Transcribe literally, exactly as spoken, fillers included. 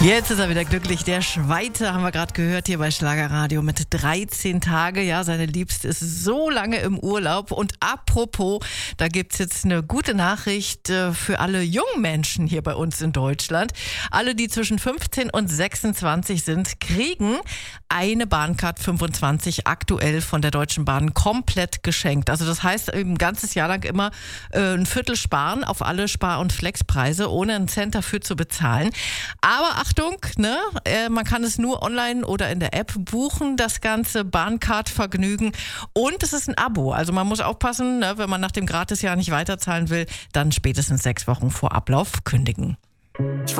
Jetzt ist er wieder glücklich. Der Schweite haben wir gerade gehört hier bei Schlagerradio mit dreizehn Tage. Ja, seine Liebste ist so lange im Urlaub. Und apropos, da gibt's jetzt eine gute Nachricht für alle jungen Menschen hier bei uns in Deutschland. Alle, die zwischen fünfzehn und sechsundzwanzig sind, kriegen eine Bahncard fünfundzwanzig aktuell von der Deutschen Bahn komplett geschenkt. Also das heißt, ein ganzes Jahr lang immer äh, ein Viertel sparen auf alle Spar- und Flexpreise, ohne einen Cent dafür zu bezahlen. Aber Achtung, ne? Äh, man kann es nur online oder in der App buchen, das ganze Bahncard-Vergnügen. Und es ist ein Abo. Also man muss aufpassen, ne? Wenn man nach dem Gratisjahr nicht weiterzahlen will, dann spätestens sechs Wochen vor Ablauf kündigen.